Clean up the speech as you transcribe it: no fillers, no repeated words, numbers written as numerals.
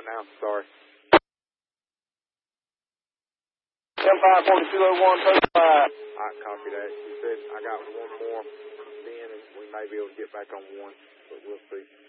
right now. Sorry. 10-5-4201-35. All right, copy that. She said I got one more then, and we may be able to get back on one, but we'll see.